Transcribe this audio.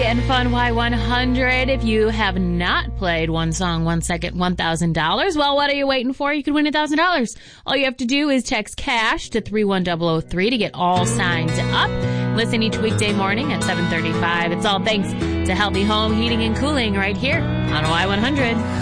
and Fun Y100. If you have not played One Song, 1 Second, $1,000, well, what are you waiting for? You could win $1,000. All you have to do is text CASH to 31003 to get all signed up. Listen each weekday morning at 7:35. It's all thanks to Healthy Home Heating and Cooling right here on Y100.